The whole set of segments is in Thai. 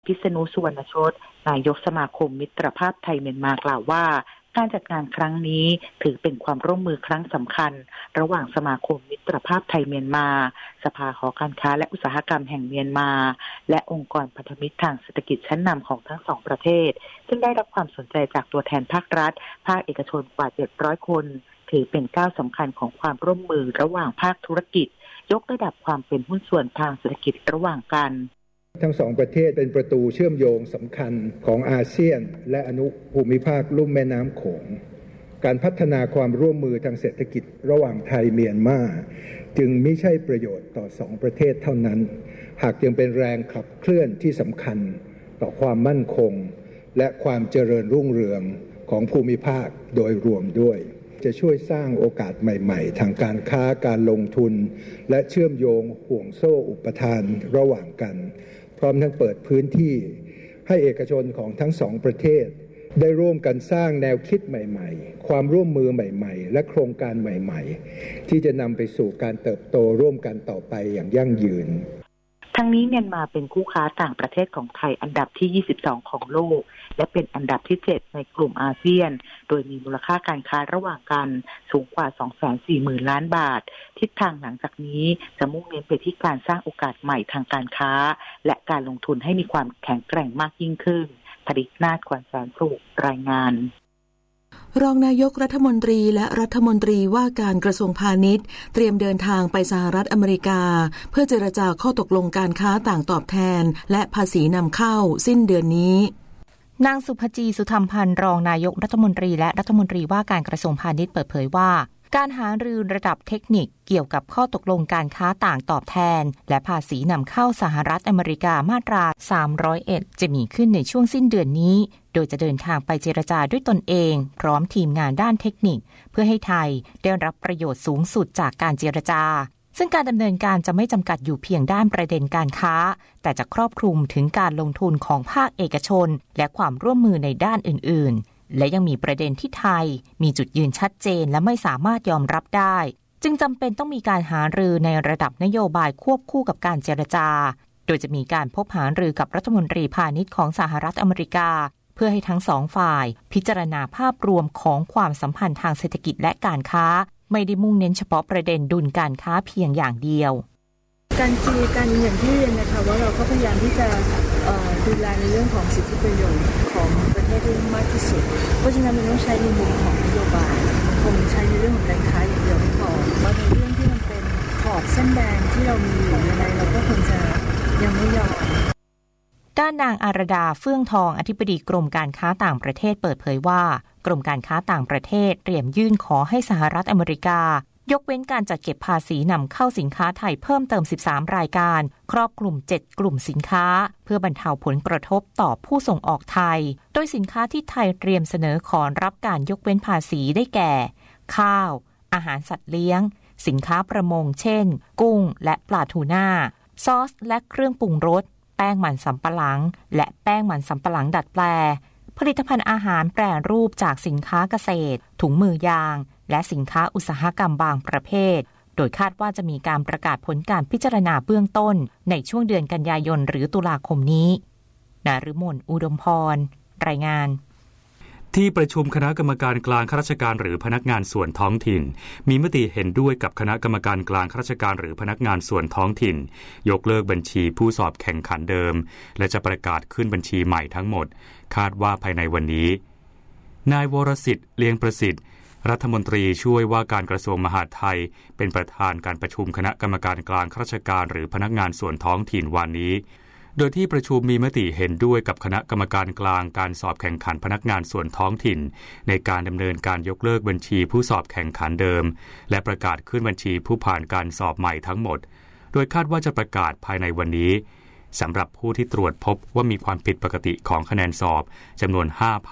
พิษณุ สุวรรณชดนายกสมาคมมิตรภาพไทยเมียนมากล่าวว่าการจัดงานครั้งนี้ถือเป็นความร่วมมือครั้งสำคัญระหว่างสมาคมมิตรภาพไทยเมียนมาสภาหอการค้าและอุตสาหกรรมแห่งเมียนมาและองค์กรพันธมิตรทางเศรษฐกิจชั้นนำของทั้งสองประเทศซึ่งได้รับความสนใจจากตัวแทนภาครัฐภาคเอกชนกว่า700คนถือเป็นก้าวสำคัญของความร่วมมือระหว่างภาคธุรกิจยกระดับความเป็นหุ้นส่วนทางเศรษฐกิจระหว่างกันทั้งสองประเทศเป็นประตูเชื่อมโยงสำคัญของอาเซียนและอนุภูมิภาคลุ่มแม่น้ำโขงการพัฒนาความร่วมมือทางเศรษฐกิจระหว่างไทยเมียนมาจึงไม่ใช่ประโยชน์ต่อสองประเทศเท่านั้นหากยังเป็นแรงขับเคลื่อนที่สำคัญต่อความมั่นคงและความเจริญรุ่งเรืองของภูมิภาคโดยรวมด้วยจะช่วยสร้างโอกาสใหม่ๆทางการค้าการลงทุนและเชื่อมโยงห่วงโซ่อุปทานระหว่างกันพร้อมทั้งเปิดพื้นที่ให้เอกชนของทั้งสองประเทศได้ร่วมกันสร้างแนวคิดใหม่ๆความร่วมมือใหม่ๆและโครงการใหม่ๆที่จะนำไปสู่การเติบโตร่วมกันต่อไปอย่างยั่งยืนทั้งนี้เมียนมาเป็นคู่ค้าต่างประเทศของไทยอันดับที่22ของโลกและเป็นอันดับที่7ในกลุ่มอาเซียนโดยมีมูลค่าการค้าระหว่างกันสูงกว่า 240,000 ล้านบาททิศทางหลังจากนี้จะมุ่งเน้นไปที่การสร้างโอกาสใหม่ทางการค้าและการลงทุนให้มีความแข็งแกร่งมากยิ่งขึ้นธริกนาถ ขวัญแสนสุขรายงานรองนายกรัฐมนตรีและรัฐมนตรีว่าการกระทรวงพาณิชย์เตรียมเดินทางไปสหรัฐอเมริกาเพื่อเจรจาข้อตกลงการค้าต่างตอบแทนและภาษีนำเข้าสิ้นเดือนนี้นางสุภจี สุธรรมพันธ์รองนายกรัฐมนตรีและรัฐมนตรีว่าการกระทรวงพาณิชย์เปิดเผยว่าการหารือระดับเทคนิคเกี่ยวกับข้อตกลงการค้าต่างตอบแทนและภาษีนำเข้าสหรัฐอเมริกามาตรา301จะมีขึ้นในช่วงสิ้นเดือนนี้โดยจะเดินทางไปเจรจาด้วยตนเองพร้อมทีมงานด้านเทคนิคเพื่อให้ไทยได้รับประโยชน์สูงสุดจากการเจรจาซึ่งการดำเนินการจะไม่จำกัดอยู่เพียงด้านประเด็นการค้าแต่จะครอบคลุมถึงการลงทุนของภาคเอกชนและความร่วมมือในด้านอื่นๆและยังมีประเด็นที่ไทยมีจุดยืนชัดเจนและไม่สามารถยอมรับได้จึงจำเป็นต้องมีการหารือในระดับนโยบายควบคู่กับการเจรจาโดยจะมีการพบหารือกับรัฐมนตรีพาณิชย์ของสหรัฐอเมริกาเพื่อให้ทั้งสองฝ่ายพิจารณาภาพรวมของความสัมพันธ์ทางเศรษฐกิจและการค้าไม่ได้มุ่งเน้นเฉพาะประเด็นดุลการค้าเพียงอย่างเดียวการคุยกันอย่างที่เรียนนะคะว่าเราก็พยายามที่จะดูแลในเรื่องของสิทธิประโยชน์ของประเทศให้มากที่สุดเพราะฉะนั้นมันต้องใช้ในมุมของนโยบายคงใช้ในเรื่องของการค้าอย่างเดียวไม่พอว่าในเรื่องที่มันเป็นขอบเส้นแดงที่เรามีอยู่ยังไงเราก็คงจะยังไม่ยอมด้านนางอารดาเฟื่องทองอธิบดีกรมการค้าต่างประเทศเปิดเผยว่ากรมการค้าต่างประเทศเตรียมยื่นขอให้สหรัฐอเมริกายกเว้นการจัดเก็บภาษีนำเข้าสินค้าไทยเพิ่มเติม13รายการครอบคลุม7กลุ่มสินค้าเพื่อบรรเทาผลกระทบต่อผู้ส่งออกไทยโดยสินค้าที่ไทยเตรียมเสนอขอรับการยกเว้นภาษีได้แก่ข้าวอาหารสัตว์เลี้ยงสินค้าประมงเช่นกุ้งและปลาทูน่าซอสและเครื่องปรุงรสแป้งมันสำปะหลังและแป้งมันสำปะหลังดัดแปลผลิตภัณฑ์อาหารแปรรูปจากสินค้าเกษตรถุงมือยางและสินค้าอุตสาหกรรมบางประเภทโดยคาดว่าจะมีการประกาศผลการพิจารณาเบื้องต้นในช่วงเดือนกันยายนหรือตุลาคมนี้นฤมล อุดมพรรายงานที่ประชุมคณะกรรมการกลางข้าราชการหรือพนักงานส่วนท้องถิ่นมีมติเห็นด้วยกับคณะกรรมการกลางข้าราชการหรือพนักงานส่วนท้องถิ่นยกเลิกบัญชีผู้สอบแข่งขันเดิมและจะประกาศขึ้นบัญชีใหม่ทั้งหมดคาดว่าภายในวันนี้นายวรสิทธิ์เลียงประสิทธิ์รัฐมนตรีช่วยว่าการกระทรวงมหาดไทยเป็นประธานการประชุมคณะกรรมการกลางข้าราชการหรือพนักงานส่วนท้องถิ่นวันนี้โดยที่ประชุมมีมติเห็นด้วยกับคณะกรรมการกลางการสอบแข่งขันพนักงานส่วนท้องถิ่นในการดำเนินการยกเลิกบัญชีผู้สอบแข่งขันเดิมและประกาศขึ้นบัญชีผู้ผ่านการสอบใหม่ทั้งหมดโดยคาดว่าจะประกาศภายในวันนี้สำหรับผู้ที่ตรวจพบว่ามีความผิดปกติของคะแนนสอบจำนวน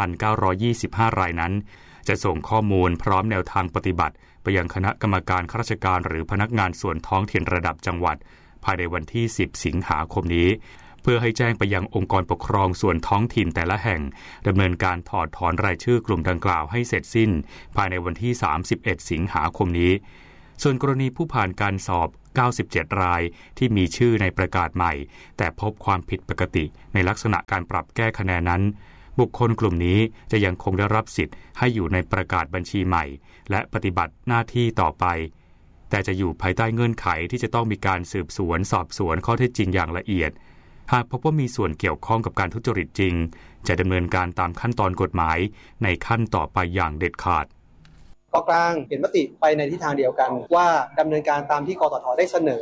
5,925 รายนั้นจะส่งข้อมูลพร้อมแนวทางปฏิบัติไปยังคณะกรรมการข้าราชการหรือพนักงานส่วนท้องถิ่นระดับจังหวัดภายในวันที่10สิงหาคมนี้เพื่อให้แจ้งไปยังองค์กรปกครองส่วนท้องถิ่นแต่ละแห่งดำเนินการถอดถอนรายชื่อกลุ่มดังกล่าวให้เสร็จสิ้นภายในวันที่31สิงหาคมนี้ส่วนกรณีผู้ผ่านการสอบ 97รายที่มีชื่อในประกาศใหม่แต่พบความผิดปกติในลักษณะการปรับแก้คะแนนนั้นบุคคลกลุ่มนี้จะยังคงได้รับสิทธิ์ให้อยู่ในประกาศบัญชีใหม่และปฏิบัติหน้าที่ต่อไปแต่จะอยู่ภายใต้เงื่อนไขที่จะต้องมีการสืบสวนสอบสวนข้อเท็จจริงอย่างละเอียดหากพบว่ามีส่วนเกี่ยวข้องกับการทุจริตจริงจะดำเนินการตามขั้นตอนกฎหมายในขั้นต่อไปอย่างเด็ดขาดกองกลางเห็นมติไปในทิศทางเดียวกันว่าดำเนินการตามที่กสทได้เสนอ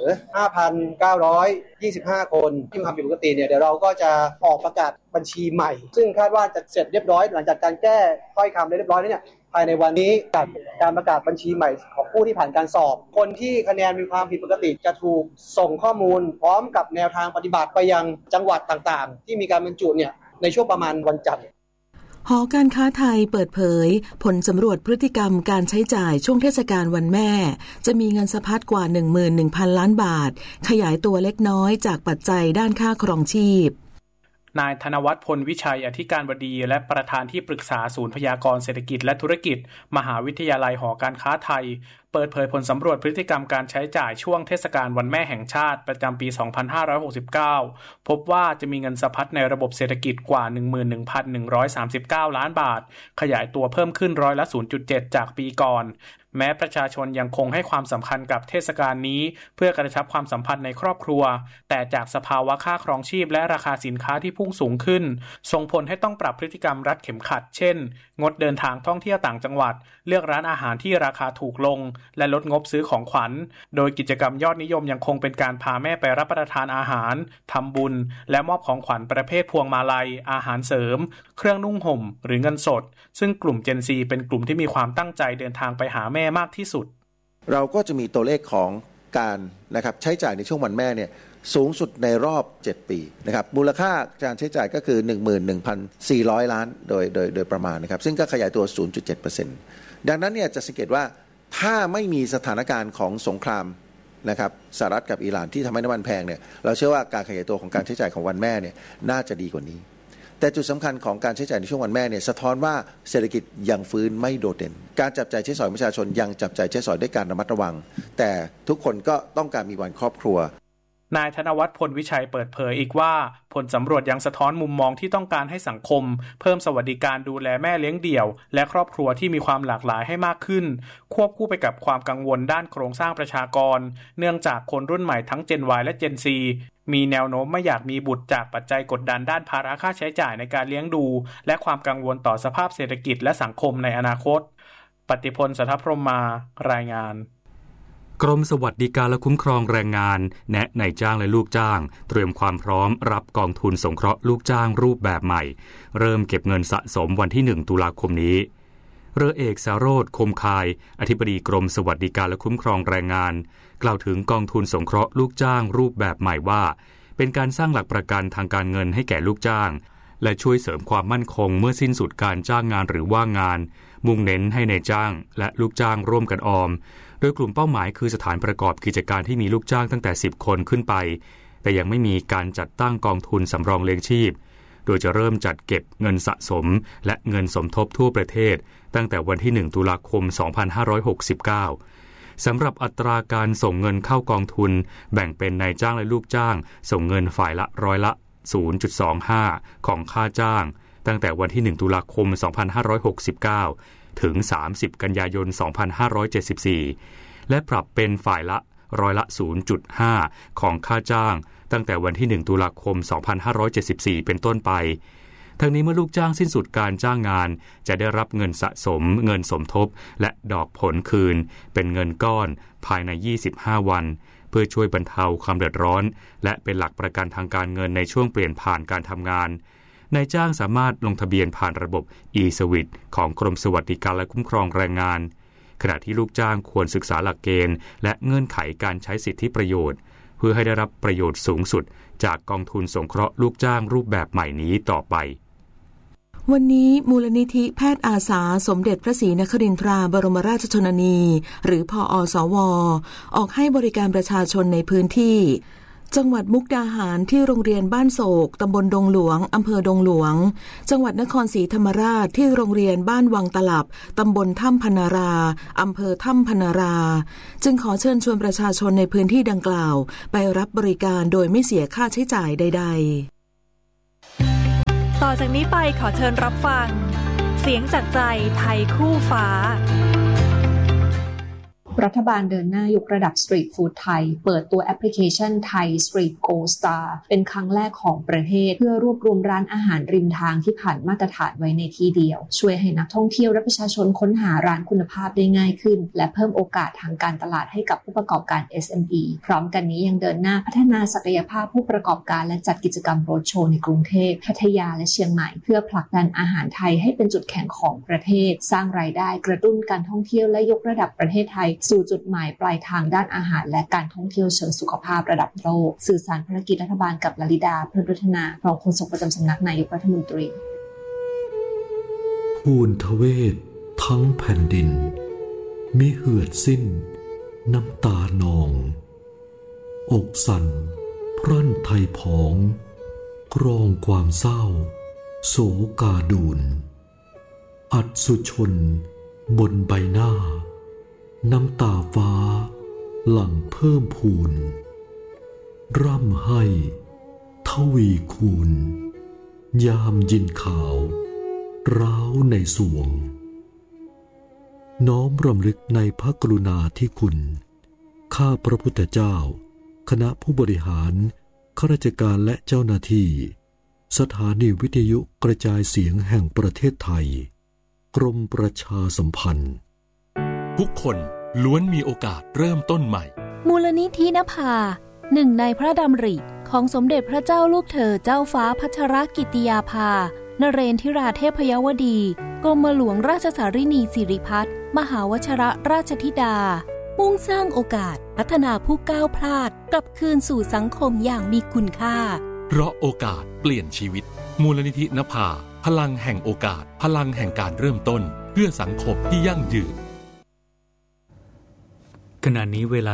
5,925 คนที่มีความผิดปกติเนี่ยเดี๋ยวเราก็จะออกประกาศบัญชีใหม่ซึ่งคาดว่าจะเสร็จเรียบร้อยหลังจากการแก้ถ้อยคำเรียบร้อยแล้วเนี่ยภายในวันนี้กับการประกาศบัญชีใหม่ของผู้ที่ผ่านการสอบคนที่คะแนนมีความผิดปกติจะถูกส่งข้อมูลพร้อมกับแนวทางปฏิบัติไปยังจังหวัดต่างๆที่มีการบรรจุเนี่ยในช่วงประมาณวันจันทร์หอการค้าไทยเปิดเผยผลสำรวจพฤติกรรมการใช้จ่ายช่วงเทศกาลวันแม่จะมีเงินสะพัดกว่า 11,000 ล้านบาทขยายตัวเล็กน้อยจากปัจจัยด้านค่าครองชีพนายธนวัฒน์พลวิชัยอธิการบดีและประธานที่ปรึกษาศูนย์พยากรณ์เศรษฐกิจและธุรกิจมหาวิทยาลัยหอการค้าไทยเปิดเผยผลสำรวจพฤติกรรมการใช้จ่ายช่วงเทศกาลวันแม่แห่งชาติประจำปี 2569 พบว่าจะมีเงินสะพัดในระบบเศรษฐกิจกว่า 11,139 ล้านบาทขยายตัวเพิ่มขึ้นร้อยละ 0.7 จากปีก่อนแม้ประชาชนยังคงให้ความสำคัญกับเทศกาลนี้เพื่อกระชับความสัมพันธ์ในครอบครัวแต่จากสภาวะค่าครองชีพและราคาสินค้าที่พุ่งสูงขึ้นส่งผลให้ต้องปรับพฤติกรรมรัดเข็มขัดเช่นงดเดินทางท่องเที่ยวต่างจังหวัดเลือกร้านอาหารที่ราคาถูกลงและลดงบซื้อของขวัญโดยกิจกรรมยอดนิยมยังคงเป็นการพาแม่ไปรับประทานอาหารทำบุญและมอบของขวัญประเภทพวงมาลัยอาหารเสริมเครื่องนุ่งห่มหรือเงินสดซึ่งกลุ่ม Gen Z เป็นกลุ่มที่มีความตั้งใจเดินทางไปหาแม่มากที่สุดเราก็จะมีตัวเลขของการนะครับใช้จ่ายในช่วงวันแม่เนี่ยสูงสุดในรอบ7ปีนะครับมูลค่าการใช้จ่ายก็คือ 11,400 ล้านโดยประมาณนะครับซึ่งก็ขยายตัว 0.7% ดังนั้นเนี่ยจะสังเกตว่าถ้าไม่มีสถานการณ์ของสงครามนะครับสหรัฐกับอิหร่านที่ทำให้น้ำมันแพงเนี่ยเราเชื่อว่าการขยายตัวของการใช้จ่ายของวันแม่เนี่ยน่าจะดีกว่านี้แต่จุดสำคัญของการใช้จ่ายในช่วงวันแม่เนี่ยสะท้อนว่าเศรษฐกิจยังฟื้นไม่โดดเด่นการจับจ่ายใช้สอยประชาชนยังจับจ่ายใช้สอยด้วยการระมัดระวังแต่ทุกคนก็ต้องการมีวันครอบครัวนายธนวัฒน์พลวิชัยเปิดเผยอีกว่าผลสำรวจยังสะท้อนมุมมองที่ต้องการให้สังคมเพิ่มสวัสดิการดูแลแม่เลี้ยงเดี่ยวและครอบครัวที่มีความหลากหลายให้มากขึ้นควบคู่ไปกับความกังวลด้านโครงสร้างประชากรเนื่องจากคนรุ่นใหม่ทั้ง Gen Y และ Gen Z มีแนวโน้มไม่อยากมีบุตรจากปัจจัยกดดันด้านภาระค่าใช้จ่ายในการเลี้ยงดูและความกังวลต่อสภาพเศรษฐกิจและสังคมในอนาคตปฏิพล สัทธพรหมารายงานกรมสวัสดิการและคุ้มครองแรงงานแนะนายจ้างและลูกจ้างเตรียมความพร้อมรับกองทุนสงเคราะห์ลูกจ้างรูปแบบใหม่เริ่มเก็บเงินสะสมวันที่1ตุลาคมนี้เรือเอกสาโรจน์ คมคายอธิบดีกรมสวัสดิการและคุ้มครองแรงงานกล่าวถึงกองทุนสงเคราะห์ลูกจ้างรูปแบบใหม่ว่าเป็นการสร้างหลักประกันทางการเงินให้แก่ลูกจ้างและช่วยเสริมความมั่นคงเมื่อสิ้นสุดการจ้างงานหรือว่างงานมุ่งเน้นให้นายจ้างและลูกจ้างร่วมกันออมโดยกลุ่มเป้าหมายคือสถานประกอบกิจการที่มีลูกจ้างตั้งแต่10คนขึ้นไปแต่ยังไม่มีการจัดตั้งกองทุนสำรองเลี้ยงชีพโดยจะเริ่มจัดเก็บเงินสะสมและเงินสมทบทั่วประเทศตั้งแต่วันที่1ตุลาคม 2569สำหรับอัตราการส่งเงินเข้ากองทุนแบ่งเป็นนายจ้างและลูกจ้างส่งเงินฝ่ายละร้อยละ 0.25 ของค่าจ้างตั้งแต่วันที่1ตุลาคม 2569ถึง30กันยายน 2574และปรับเป็นฝ่ายละร้อยละ 0.5 ของค่าจ้างตั้งแต่วันที่1ตุลาคม 2574เป็นต้นไปทั้งนี้เมื่อลูกจ้างสิ้นสุดการจ้างงานจะได้รับเงินสะสมเงินสมทบและดอกผลคืนเป็นเงินก้อนภายใน25วันเพื่อช่วยบรรเทาความเดือดร้อนและเป็นหลักประกันทางการเงินในช่วงเปลี่ยนผ่านการทำงานนายจ้างสามารถลงทะเบียนผ่านระบบ e-Switch ของกรมสวัสดิการและคุ้มครองแรงงานขณะที่ลูกจ้างควรศึกษาหลักเกณฑ์และเงื่อนไขการใช้สิทธิประโยชน์เพื่อให้ได้รับประโยชน์สูงสุดจากกองทุนสงเคราะห์ลูกจ้างรูปแบบใหม่นี้ต่อไปวันนี้มูลนิธิแพทย์อาสาสมเด็จพระศรีนครินทราบรมราชชนนีหรือผอ.สว.ออกให้บริการประชาชนในพื้นที่จังหวัดมุกดาหารที่โรงเรียนบ้านโศกตำบลดงหลวงอำเภอดงหลวงจังหวัดนครศรีธรรมราชที่โรงเรียนบ้านวังตลับตำบลถ้ำพนาราอำเภอถ้ำพนาราจึงขอเชิญชวนประชาชนในพื้นที่ดังกล่าวไปรับบริการโดยไม่เสียค่าใช้จ่ายใดๆต่อจากนี้ไปขอเชิญรับฟังเสียงจากใจไทยคู่ฟ้ารัฐบาลเดินหน้ายกระดับสตรีทฟู้ดไทยเปิดตัวแอปพลิเคชันไทยสตรีทโกสตาร์เป็นครั้งแรกของประเทศเพื่อรวบรวมร้านอาหารริมทางที่ผ่านมาตรฐานไว้ในที่เดียวช่วยให้นักท่องเที่ยวและประชาชนค้นหาร้านคุณภาพได้ง่ายขึ้นและเพิ่มโอกาสทางการตลาดให้กับผู้ประกอบการ SME พร้อมกันนี้ยังเดินหน้าพัฒนาศักยภาพผู้ประกอบการและจัดกิจกรรมโรดโชว์ในกรุงเทพพัทยาและเชียงใหม่เพื่อผลักดันอาหารไทยให้เป็นจุดแข็งของประเทศสร้างรายได้กระตุ้นการท่องเที่ยวและยกระดับประเทศไทยสู่จุดหมายปลายทางด้านอาหารและการท่องเที่ยวเชิงสุขภาพระดับโลกสื่อสารภารกิจรัฐบาลกับลลิดาเพื่อพัฒนารองโฆษกประจำสำนักนายกรัฐมนตรีภูนทเวศทั้งแผ่นดินมิเหือดสิ้นน้ำตานองอกสั่นพรั่นไทยผองกรองความเศร้าโศกาดูนอัศชนบนใบหน้าน้ำตาฟ้าหลั่งเพิ่มพูนร่ำให้ทวีคูณยามยินข่าวร้าวในสวงน้อมรำลึกในพระกรุณาธิคุณข้าพระพุทธเจ้าคณะผู้บริหารข้าราชการและเจ้าหน้าที่สถานีวิทยุกระจายเสียงแห่งประเทศไทยกรมประชาสัมพันธ์ทุกคนล้วนมีโอกาสเริ่มต้นใหม่มูลนิธินภาหนึ่งในพระดำริของสมเด็จพระเจ้าลูกเธอเจ้าฟ้าพัชรกิติยาภานเรนทิราเทพยวดีกรมหลวงราชสารินีสิริพัฒน์มหาวชิรราชธิดามุ่งสร้างโอกาสพัฒนาผู้ก้าวพลาดกลับคืนสู่สังคมอย่างมีคุณค่าเพราะโอกาสเปลี่ยนชีวิตมูลนิธินภาพลังแห่งโอกาสพลังแห่งการเริ่มต้นเพื่อสังคมที่ยั่งยืนขณะนี้เวลา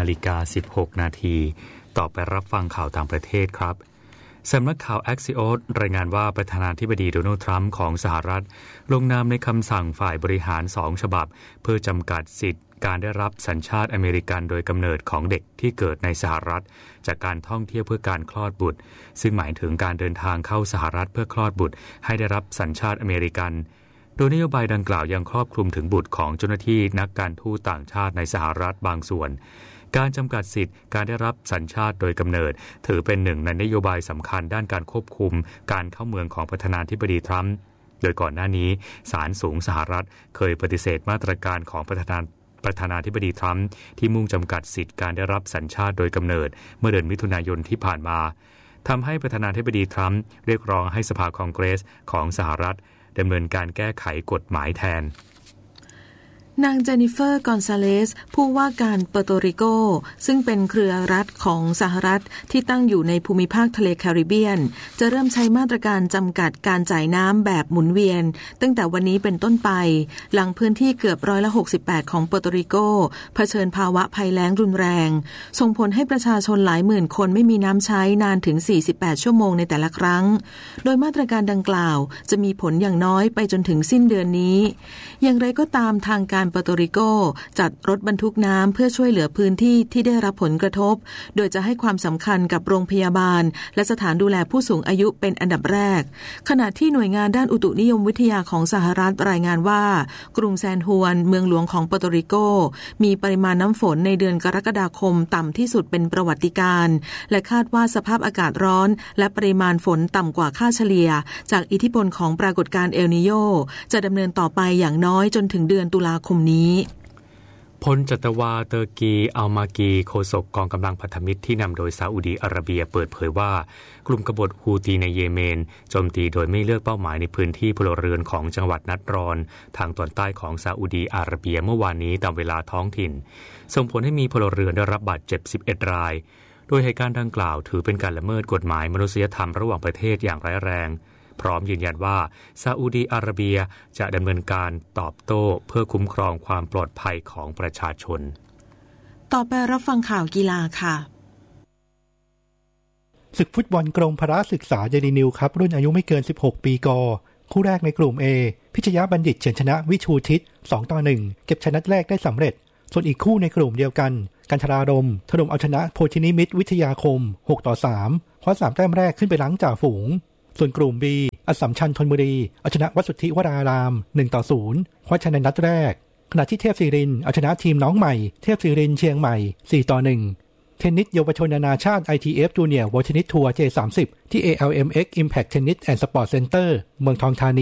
7:16 นาทีต่อไปรับฟังข่าวต่างประเทศครับสำนักข่าว Axios รายงานว่าประธานาธิบดีโดนัลด์ทรัมป์ของสหรัฐลงนามในคำสั่งฝ่ายบริหาร2ฉบับเพื่อจำกัดสิทธิการได้รับสัญชาติอเมริกันโดยกำเนิดของเด็กที่เกิดในสหรัฐจากการท่องเที่ยวเพื่อการคลอดบุตรซึ่งหมายถึงการเดินทางเข้าสหรัฐเพื่อคลอดบุตรให้ได้รับสัญชาติอเมริกันโดยนโยบายดังกล่าวยังครอบคลุมถึงบุตรของเจ้าหน้าที่นักการทูตต่างชาติในสหรัฐบางส่วนการจำกัดสิทธิการได้รับสัญชาติโดยกำเนิดถือเป็นหนึ่งในนโยบายสำคัญด้านการควบคุมการเข้าเมืองของประธานาธิบดีทรัมป์โดยก่อนหน้านี้ศาลสูงสหรัฐเคยปฏิเสธมาตรการของประธานาธิบดีทรัมป์ที่มุ่งจำกัดสิทธิการได้รับสัญชาติโดยกำเนิดเมื่อเดือนมิถุนายนที่ผ่านมาทำให้ประธานาธิบดีทรัมป์เรียกร้องให้สภาคองเกรสของสหรัฐดำเนินการแก้ไขกฎหมายแทนนางเจนิเฟอร์กอนซาเลสผู้ว่าการเปอร์โตริโกซึ่งเป็นเครือรัฐของสหรัฐที่ตั้งอยู่ในภูมิภาคทะเลแคริบเบียนจะเริ่มใช้มาตรการจำกัดการจ่ายน้ำแบบหมุนเวียนตั้งแต่วันนี้เป็นต้นไปหลังพื้นที่เกือบ168%ของเปอร์โตริโกเผชิญภาวะภัยแล้งรุนแรงส่งผลให้ประชาชนหลายหมื่นคนไม่มีน้ำใช้นานถึง48ชั่วโมงในแต่ละครั้งโดยมาตรการดังกล่าวจะมีผลอย่างน้อยไปจนถึงสิ้นเดือนนี้อย่างไรก็ตามทางการเปอร์โตริโกจัดรถบรรทุกน้ำเพื่อช่วยเหลือพื้นที่ที่ได้รับผลกระทบโดยจะให้ความสำคัญกับโรงพยาบาลและสถานดูแลผู้สูงอายุเป็นอันดับแรกขณะที่หน่วยงานด้านอุตุนิยมวิทยาของสหรัฐรายงานว่ากรุงแซนฮวนเมืองหลวงของเปอร์โตริโกมีปริมาณน้ำฝนในเดือนกรกฎาคมต่ำที่สุดเป็นประวัติการณ์และคาดว่าสภาพอากาศร้อนและปริมาณฝนต่ำกว่าค่าเฉลี่ยจากอิทธิพลของปรากฏการณ์เอลนิโญจะดำเนินต่อไปอย่างน้อยจนถึงเดือนตุลาคมนี้พลจัตวาเตอร์กีอัลมากีโฆษกกองกำลังพันธมิตรที่นำโดยซาอุดีอาระเบียเปิดเผยว่ากลุ่มกบฏฮูตีในเยเมนโจมตีโดยไม่เลือกเป้าหมายในพื้นที่พลเรือนของจังหวัดนัดรอนทางตอนใต้ของซาอุดีอาระเบียเมื่อวานนี้ตามเวลาท้องถิ่นส่งผลให้มีพลเรือนได้รับบาดเจ็บ11รายโดยเหตุการณ์ดังกล่าวถือเป็นการละเมิดกฎหมายมนุษยธรรมระหว่างประเทศอย่างร้ายแรงพร้อมยืนยันว่าซาอุดีอาระเบียจะดำเนินการตอบโต้เพื่อคุ้มครองความปลอดภัยของประชาชนต่อไปรับฟังข่าวกีฬาค่ะศึกฟุตบอลกรมพละศึกษาเดลินิวครับรุ่นอายุไม่เกิน16ปีกคู่แรกในกลุ่ม A พิชยบัณฑิตเฉือนชนะวิชูทิศ 2-1 เก็บชนะแรกได้สำเร็จส่วนอีกคู่ในกลุ่มเดียวกันกันทรารมถล่มเอาชนะโพธินิมิตรวิทยาคม 6-3 คว้า3แต้มแรกขึ้นไปล้างจ่าฝูงส่วนกลุ่ม B อัสสัมชัญธนบุรีเอาชนะวัดสุทธิวราราม 1-0 คว้าชนะนัดแรกขณะที่เทพศิรินทร์เอาชนะทีมน้องใหม่เทพศิรินทร์เชียงใหม่ 4-1 เทนนิสเยาวชนนานาชาติ ITF Junior World Tennis Tour J30 ที่ ALMX Impact Tennis and Sport Center เมืองทองธานี